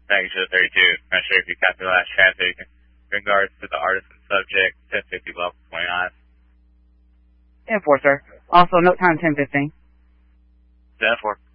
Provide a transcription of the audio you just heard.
Thank you to the 32. Not sure if you caught the last traffic in regards to the artist and subject, 1050 local 29. 10-4, sir. Also, note time 10:15. 10-4.